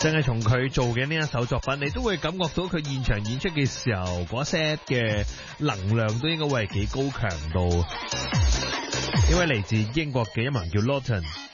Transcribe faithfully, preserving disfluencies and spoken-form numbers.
淨係從佢做嘅呢一首作品，你都會感覺到佢現場演出嘅時候嗰 set 嘅能量都應該會係幾高強度。呢位嚟自英國嘅一文叫 Lawton。